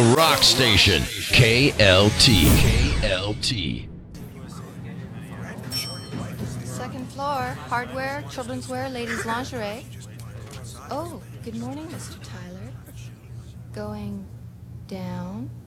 The Rock Station. KLT. KLT. Second floor. Hardware, children's wear, ladies' lingerie. Oh, good morning, Mr. Tyler. Going down.